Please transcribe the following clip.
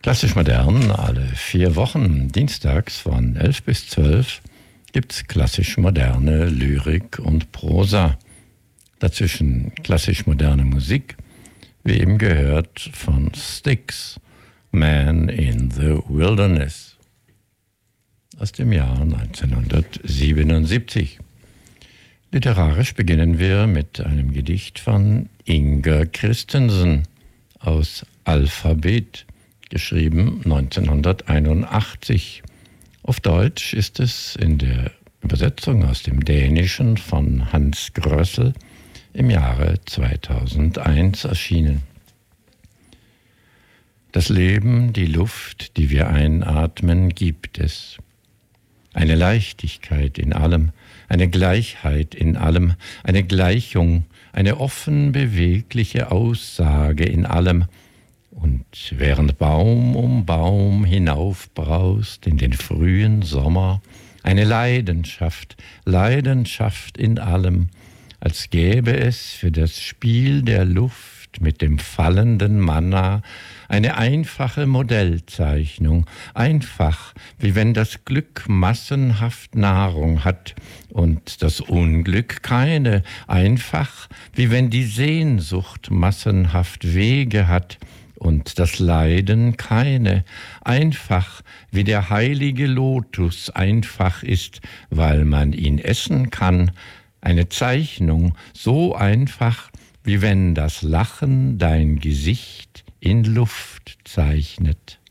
Klassisch modern, alle 4 Wochen, dienstags von 11 bis 12, gibt's klassisch moderne Lyrik und Prosa. Dazwischen klassisch moderne Musik, wie eben gehört von Styx, Man in the Wilderness, aus dem Jahr 1977. Literarisch beginnen wir mit einem Gedicht von Inger Christensen aus Alphabet, geschrieben 1981. Auf Deutsch ist es in der Übersetzung aus dem Dänischen von Hans Grössel im Jahre 2001 erschienen. Das Leben, die Luft, die wir einatmen, gibt es. Eine Leichtigkeit in allem, eine Gleichheit in allem, eine Gleichung, eine offen bewegliche Aussage in allem. Und während Baum um Baum hinaufbraust in den frühen Sommer, eine Leidenschaft, Leidenschaft in allem, als gäbe es für das Spiel der Luft mit dem fallenden Manna eine einfache Modellzeichnung, einfach, wie wenn das Glück massenhaft Nahrung hat und das Unglück keine, einfach, wie wenn die Sehnsucht massenhaft Wege hat und das Leiden keine, einfach wie der heilige Lotus einfach ist, weil man ihn essen kann, eine Zeichnung so einfach, wie wenn das Lachen dein Gesicht in Luft zeichnet.